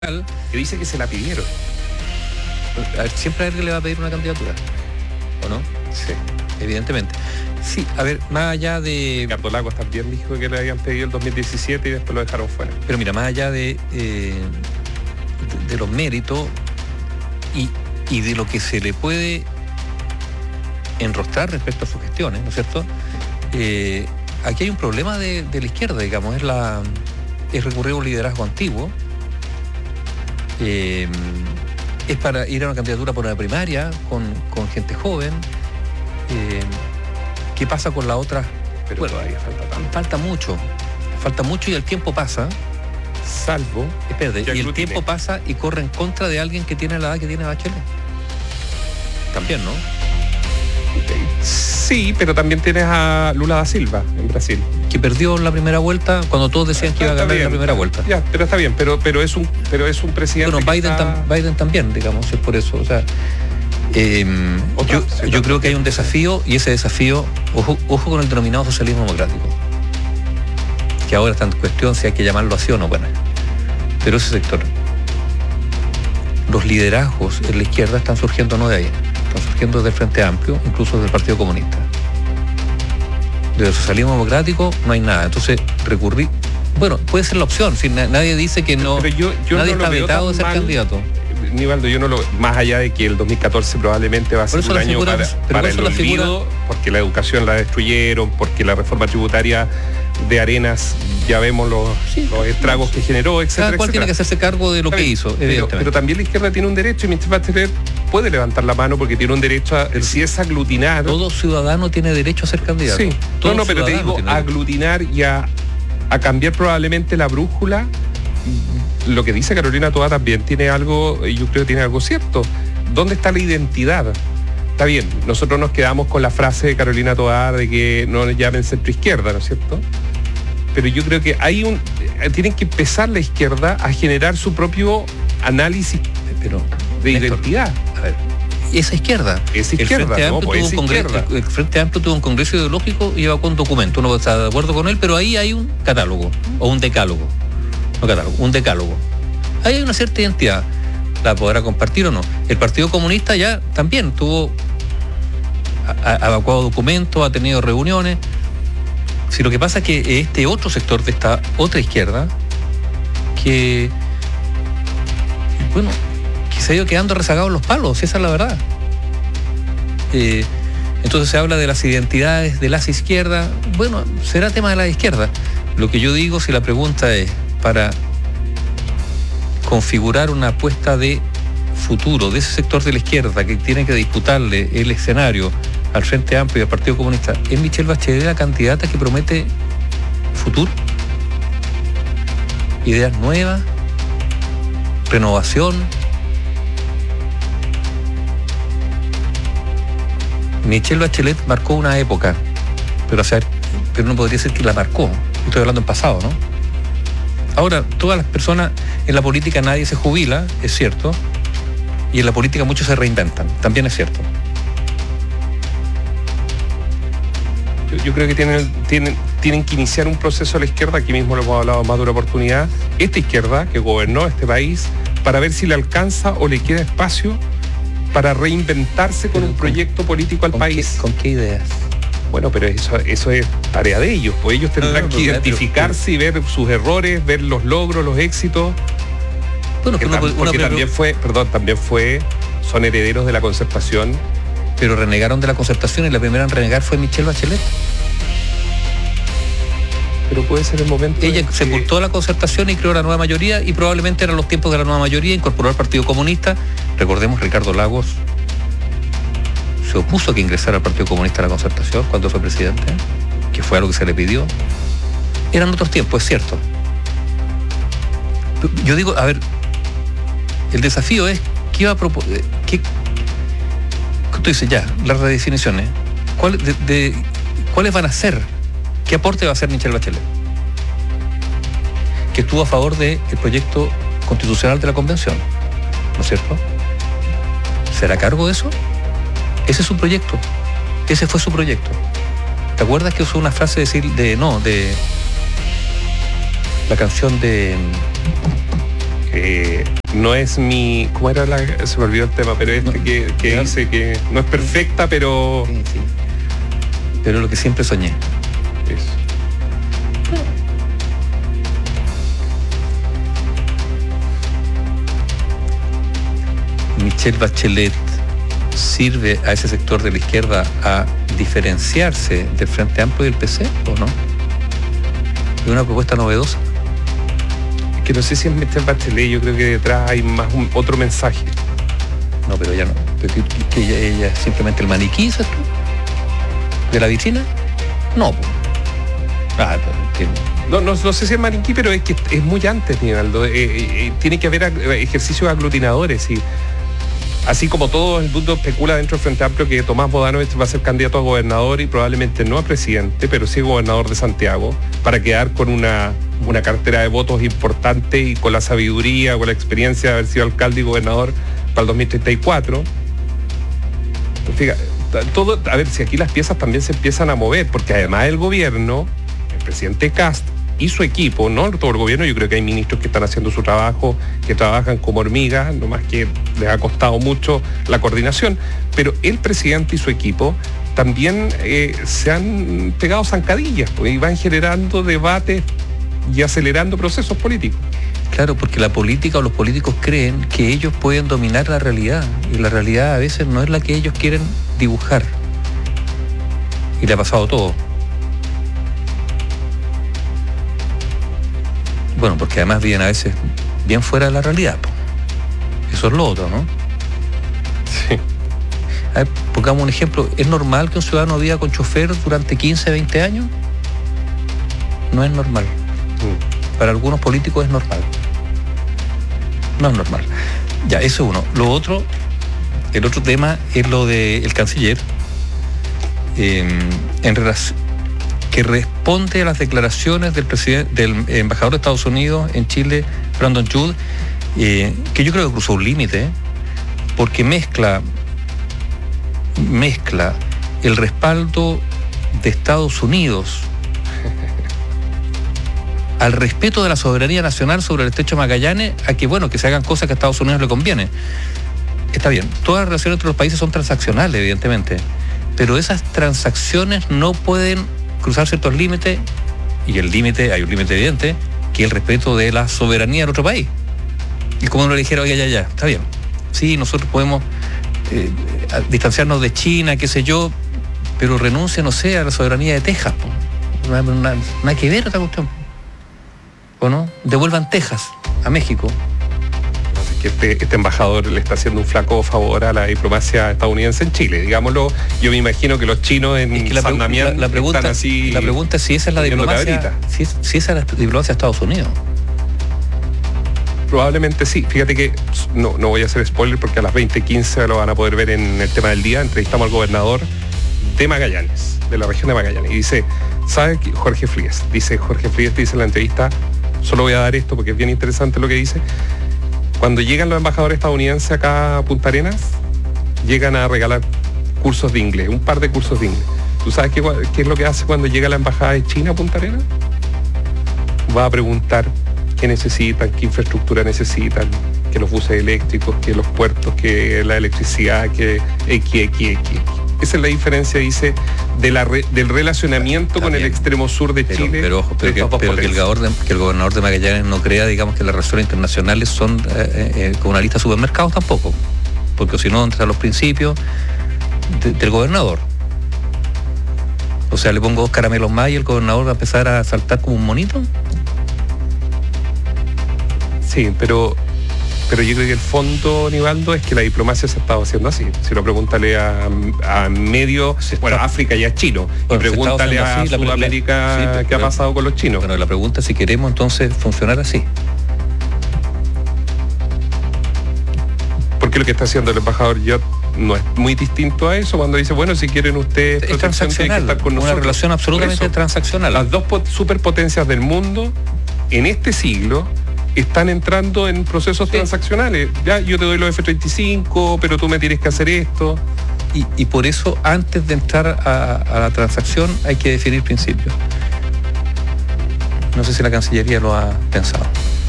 que dice que se la pidieron. A ver, siempre a alguien le va a pedir una candidatura, ¿o no? Sí. Evidentemente. Sí, a ver, más allá de... Ricardo Lagos también dijo que le habían pedido el 2017 y después lo dejaron fuera. Pero mira, más allá de los méritos y de lo que se le puede enrostrar respecto a sus gestiones, ¿no es cierto? Aquí hay un problema de la izquierda, digamos, es recurrir a un liderazgo antiguo. Es para ir a una candidatura por una primaria con gente joven. ¿Qué pasa con la otra? Pero bueno, todavía falta tanto. Falta mucho y el tiempo pasa. Salvo. Espérate, y el tiempo pasa y corre en contra de alguien que tiene la edad que tiene Bachelet. También, ¿no? Sí, pero también tienes a Lula da Silva en Brasil. Que perdió la primera vuelta cuando todos decían que iba a ganar la primera vuelta. Ya, pero está bien, pero es un presidente. Bueno, Biden también, digamos, es por eso. O sea, yo creo que hay un desafío, y ese desafío, ojo con el denominado socialismo democrático, que ahora está en cuestión si hay que llamarlo así o no. Bueno, pero ese sector, los liderazgos en la izquierda están surgiendo no de ahí, están surgiendo del Frente Amplio, incluso del Partido Comunista. Del socialismo democrático no hay nada. Entonces, recurrir, bueno, puede ser la opción, si nadie dice que no, pero yo nadie no está vetado de ser candidato. Nivaldo, yo no lo, más allá de que el 2014 probablemente va a ser un año para el olvido, porque la educación la destruyeron, porque la reforma tributaria de Arenas ya vemos los estragos que generó, etcétera. Cada cual tiene que hacerse cargo de lo que hizo, pero también la izquierda tiene un derecho, y Michelle Bachelet puede levantar la mano porque tiene un derecho a, si es aglutinar. Todo ciudadano tiene derecho a ser candidato. Sí, pero te digo, aglutinar y a cambiar probablemente la brújula. Lo que dice Carolina Toá también tiene algo, yo creo que tiene algo cierto. ¿Dónde está la identidad? Está bien, nosotros nos quedamos con la frase de Carolina Toá de que no llamen centro izquierda, ¿no es cierto? Pero yo creo que tienen que empezar la izquierda a generar su propio análisis de identidad. A ver, esa izquierda. El Frente Amplio tuvo un congreso ideológico y llevó un documento. Uno está de acuerdo con él, pero ahí hay un catálogo o un decálogo. Un decálogo. Ahí hay una cierta identidad. ¿La podrá compartir o no? El Partido Comunista ya también ha evacuado documentos, ha tenido reuniones. Si lo que pasa es que este otro sector de esta otra izquierda, que se ha ido quedando rezagado en los palos, esa es la verdad. Entonces se habla de las identidades de las izquierdas. Bueno, será tema de la izquierda. Lo que yo digo, si la pregunta es para configurar una apuesta de futuro de ese sector de la izquierda que tiene que disputarle el escenario al Frente Amplio y al Partido Comunista, ¿es Michelle Bachelet la candidata que promete futuro? Ideas nuevas, renovación. Michelle Bachelet marcó una época, pero no podría decir que la marcó. Estoy hablando en pasado, ¿no? Ahora, todas las personas en la política, nadie se jubila, es cierto, y en la política muchos se reinventan, también es cierto. Yo creo que tienen que iniciar un proceso a la izquierda, aquí mismo lo hemos hablado más de una oportunidad, esta izquierda que gobernó este país, para ver si le alcanza o le queda espacio para reinventarse con un proyecto político al país. ¿Con qué ideas? Bueno, pero eso es tarea de ellos, pues ellos tendrán que identificarse y ver sus errores, ver los logros, los éxitos. Bueno, son herederos de la concertación. Pero renegaron de la concertación y la primera en renegar fue Michelle Bachelet. Pero puede ser el momento. Ella sepultó la concertación y creó la nueva mayoría, y probablemente eran los tiempos de la nueva mayoría, incorporó al Partido Comunista. Recordemos, Ricardo Lagos se opuso a que ingresara al Partido Comunista a la concertación cuando fue presidente, que fue algo que se le pidió. Eran otros tiempos, es cierto. Yo digo, a ver, el desafío es ¿qué va a proponer? Tú dices ya, las redefiniciones, ¿cuáles van a ser? ¿Qué aporte va a hacer Michelle Bachelet? Que estuvo a favor del proyecto constitucional de la convención, ¿no es cierto? ¿Será cargo de eso? Ese es su proyecto. Ese fue su proyecto. ¿Te acuerdas que usó una frase de la canción de no es mi... ¿Cómo era se me olvidó el tema, pero que dice que no es perfecta, pero... Sí. Pero lo que siempre soñé. Eso. Michelle Bachelet sirve a ese sector de la izquierda a diferenciarse del Frente Amplio y del PC, ¿o no? ¿Es una propuesta novedosa? Que no sé si es Michelle Bachelet, yo creo que detrás hay más otro mensaje. No, pero ya no. ¿Que ella es simplemente el maniquí, ¿sabes tú? ¿De la vitrina? No. No sé si es maniquí, pero es que es muy antes, Nivaldo. Tiene que haber ejercicios aglutinadores y así como todo el mundo especula dentro del Frente Amplio que Tomás Bodanovich va a ser candidato a gobernador y probablemente no a presidente, pero sí gobernador de Santiago, para quedar con una cartera de votos importante y con la sabiduría, con la experiencia de haber sido alcalde y gobernador para el 2034. Fíjate, todo, a ver, si aquí las piezas también se empiezan a mover, porque además el gobierno, el presidente Kast y su equipo, no todo el gobierno, yo creo que hay ministros que están haciendo su trabajo, que trabajan como hormigas, nomás que les ha costado mucho la coordinación, pero el presidente y su equipo también se han pegado zancadillas y van generando debates y acelerando procesos políticos. Claro, porque la política o los políticos creen que ellos pueden dominar la realidad, y la realidad a veces no es la que ellos quieren dibujar. Y le ha pasado todo. Bueno, porque además viven a veces bien fuera de la realidad. Eso es lo otro, ¿no? Sí. A ver, pongamos un ejemplo. ¿Es normal que un ciudadano viva con chofer durante 15, 20 años? No es normal. Para algunos políticos es normal. No es normal. Ya, eso es uno. Lo otro, el otro tema es lo del canciller, en relación, que responde a las declaraciones del embajador de Estados Unidos en Chile, Brandon Judd, que yo creo que cruzó un límite, porque mezcla el respaldo de Estados Unidos al respeto de la soberanía nacional sobre el estrecho de Magallanes, a que bueno, que se hagan cosas que a Estados Unidos le conviene. Está bien, todas las relaciones entre los países son transaccionales, evidentemente, pero esas transacciones no pueden cruzar ciertos límites, y hay un límite evidente, que es el respeto de la soberanía del otro país. Y como uno le dijera, oye, ya, está bien. Sí, nosotros podemos distanciarnos de China, qué sé yo, pero renuncia, no sé, a la soberanía de Texas. Nada que ver esta cuestión. ¿O no? Devuelvan Texas a México. Que este embajador le está haciendo un flaco favor a la diplomacia estadounidense en Chile, digámoslo. Yo me imagino que los chinos en San Damián están así. La pregunta es si esa es la diplomacia, si esa es la diplomacia de Estados Unidos. Probablemente sí. Fíjate que no voy a hacer spoiler porque a las 20:15 lo van a poder ver en el tema del día. Entrevistamos al gobernador de Magallanes, de la región de Magallanes, y dice, ¿sabe qué? Jorge Frías dice en la entrevista, solo voy a dar esto porque es bien interesante lo que dice. Cuando llegan los embajadores estadounidenses acá a Punta Arenas, llegan a regalar cursos de inglés, un par de cursos de inglés. ¿Tú sabes qué es lo que hace cuando llega la embajada de China a Punta Arenas? Va a preguntar qué necesitan, qué infraestructura necesitan, que los buses eléctricos, que los puertos, que la electricidad, que X. Esa es la diferencia, dice, del relacionamiento con el extremo sur de Chile. Pero ojo, que el gobernador de Magallanes no crea, digamos, que las relaciones internacionales son con una lista de supermercados tampoco. Porque si no, entran los principios del gobernador. O sea, le pongo 2 caramelos más y el gobernador va a empezar a saltar como un monito. Sí, pero yo creo que el fondo, Nivaldo, es que la diplomacia se ha estado haciendo así. Si lo pregúntale a medio, África y a chino, y pregúntale a Sudamérica qué ha pasado con los chinos. Bueno, la pregunta es si queremos entonces funcionar así. Porque lo que está haciendo el embajador Judd no es muy distinto a eso, cuando dice, bueno, si quieren ustedes es transaccional, estar con nosotros. Una relación absolutamente transaccional. Las dos superpotencias del mundo en este siglo están entrando en procesos transaccionales. Ya, yo te doy los F-35, pero tú me tienes que hacer esto. Y por eso, antes de entrar a la transacción, hay que definir principios. No sé si la Cancillería lo ha pensado.